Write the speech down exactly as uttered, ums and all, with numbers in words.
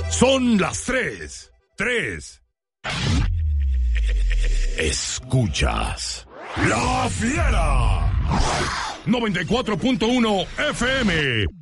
Son las tres. Tres. Escuchas La Fiera. noventa y cuatro punto uno F M.